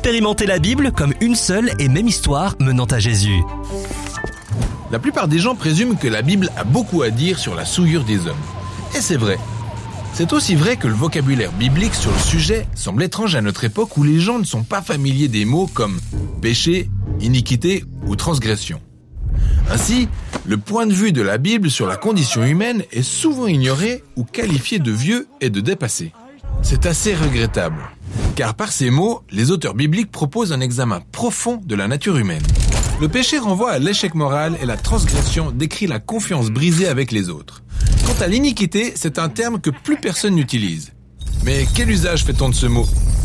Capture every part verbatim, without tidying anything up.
Expérimentez la Bible comme une seule et même histoire menant à Jésus. La plupart des gens présument que la Bible a beaucoup à dire sur la souillure des hommes. Et c'est vrai. C'est aussi vrai que le vocabulaire biblique sur le sujet semble étrange à notre époque où les gens ne sont pas familiers des mots comme péché, iniquité ou transgression. Ainsi, le point de vue de la Bible sur la condition humaine est souvent ignoré ou qualifié de vieux et de dépassé. C'est assez regrettable, car par ces mots, les auteurs bibliques proposent un examen profond de la nature humaine. Le péché renvoie à l'échec moral et la transgression décrit la confiance brisée avec les autres. Quant à l'iniquité, c'est un terme que plus personne n'utilise. Mais quel usage fait-on de ce mot ?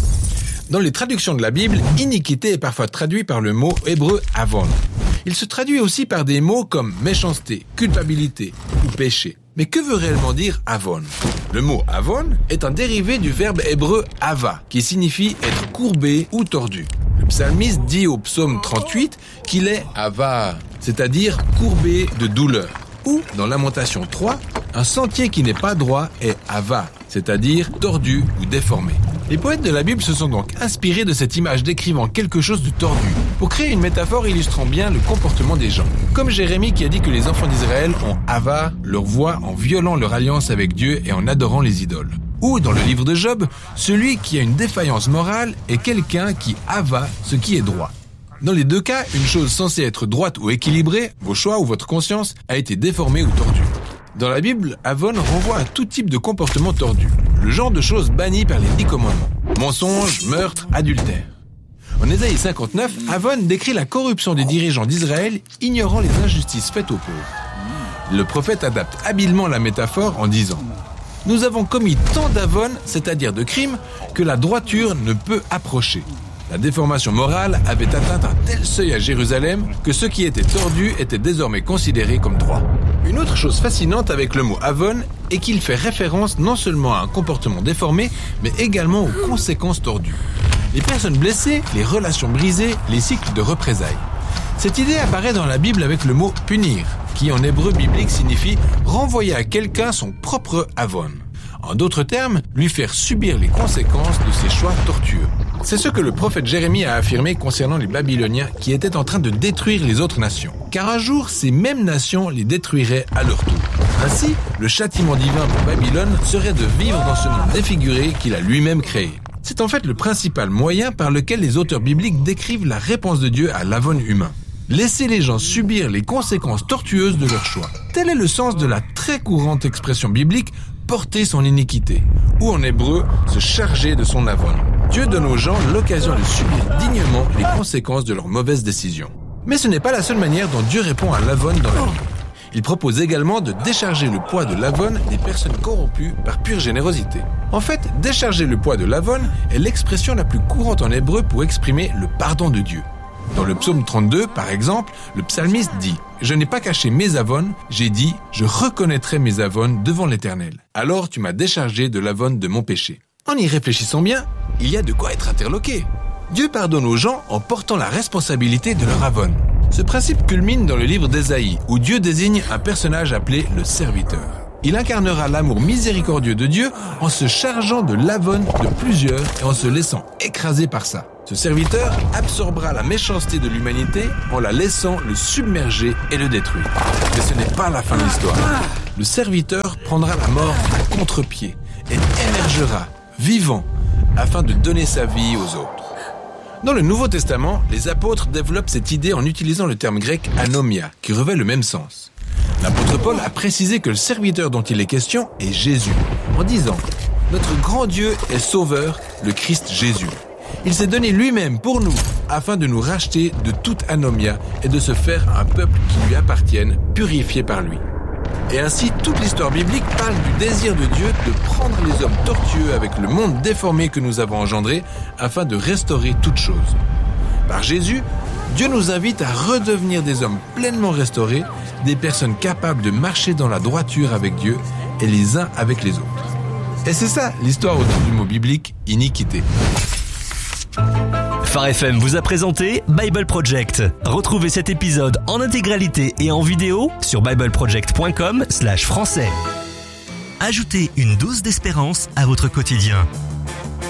Dans les traductions de la Bible, iniquité est parfois traduit par le mot hébreu avon. Il se traduit aussi par des mots comme méchanceté, culpabilité ou péché. Mais que veut réellement dire avon ? Le mot avon est un dérivé du verbe hébreu ava, qui signifie être courbé ou tordu. Le psalmiste dit au psaume trente-huit qu'il est ava, c'est-à-dire courbé de douleur. Ou, dans Lamentation trois, un sentier qui n'est pas droit est ava, c'est-à-dire tordu ou déformé. Les poètes de la Bible se sont donc inspirés de cette image décrivant quelque chose de tordu, pour créer une métaphore illustrant bien le comportement des gens. Comme Jérémie qui a dit que les enfants d'Israël ont ava leur voix en violant leur alliance avec Dieu et en adorant les idoles. Ou, dans le livre de Job, celui qui a une défaillance morale est quelqu'un qui ava ce qui est droit. Dans les deux cas, une chose censée être droite ou équilibrée, vos choix ou votre conscience, a été déformée ou tordue. Dans la Bible, avon renvoie à tout type de comportement tordu, le genre de choses bannies par les dix commandements. Mensonge, meurtre, adultère. En Ésaïe cinquante-neuf, avon décrit la corruption des dirigeants d'Israël, ignorant les injustices faites aux pauvres. Le prophète adapte habilement la métaphore en disant « Nous avons commis tant d'avon, c'est-à-dire de crimes, que la droiture ne peut approcher. » La déformation morale avait atteint un tel seuil à Jérusalem que ce qui était tordu était désormais considéré comme droit. Une autre chose fascinante avec le mot avon est qu'il fait référence non seulement à un comportement déformé, mais également aux conséquences tordues. Les personnes blessées, les relations brisées, les cycles de représailles. Cette idée apparaît dans la Bible avec le mot punir, qui en hébreu biblique signifie renvoyer à quelqu'un son propre avon. En d'autres termes, lui faire subir les conséquences de ses choix tortueux. C'est ce que le prophète Jérémie a affirmé concernant les Babyloniens qui étaient en train de détruire les autres nations. Car un jour, ces mêmes nations les détruiraient à leur tour. Ainsi, le châtiment divin pour Babylone serait de vivre dans ce monde défiguré qu'il a lui-même créé. C'est en fait le principal moyen par lequel les auteurs bibliques décrivent la réponse de Dieu à l'avon humain. Laisser les gens subir les conséquences tortueuses de leurs choix. Tel est le sens de la très courante expression biblique « porter son iniquité » ou en hébreu « se charger de son avon ». Dieu donne aux gens l'occasion de subir dignement les conséquences de leurs mauvaises décisions. Mais ce n'est pas la seule manière dont Dieu répond à l'avon dans la Bible. Il propose également de décharger le poids de l'avon des personnes corrompues par pure générosité. En fait, décharger le poids de l'avon est l'expression la plus courante en hébreu pour exprimer le pardon de Dieu. Dans le psaume trente-deux, par exemple, le psalmiste dit « Je n'ai pas caché mes avons, j'ai dit « Je reconnaîtrai mes avons devant l'Éternel. Alors tu m'as déchargé de l'avon de mon péché. » En y réfléchissant bien, il y a de quoi être interloqué. Dieu pardonne aux gens en portant la responsabilité de leur avon. Ce principe culmine dans le livre d'Ésaïe, où Dieu désigne un personnage appelé le serviteur. Il incarnera l'amour miséricordieux de Dieu en se chargeant de l'avon de plusieurs et en se laissant écraser par ça. Ce serviteur absorbera la méchanceté de l'humanité en la laissant le submerger et le détruire. Mais ce n'est pas la fin de l'histoire. Le serviteur prendra la mort à contre-pied et émergera, vivant, afin de donner sa vie aux autres. Dans le Nouveau Testament, les apôtres développent cette idée en utilisant le terme grec anomia, qui revêt le même sens. L'apôtre Paul a précisé que le serviteur dont il est question est Jésus, en disant « Notre grand Dieu est sauveur, le Christ Jésus. Il s'est donné lui-même pour nous, afin de nous racheter de toute anomia et de se faire un peuple qui lui appartienne, purifié par lui. » Et ainsi, toute l'histoire biblique parle du désir de Dieu de prendre les hommes tortueux avec le monde déformé que nous avons engendré, afin de restaurer toutes choses. Par Jésus, Dieu nous invite à redevenir des hommes pleinement restaurés, des personnes capables de marcher dans la droiture avec Dieu et les uns avec les autres. Et c'est ça l'histoire autour du mot biblique « iniquité ». Phare F M vous a présenté Bible Project. Retrouvez cet épisode en intégralité et en vidéo sur bible project point com slash français. Ajoutez une dose d'espérance à votre quotidien.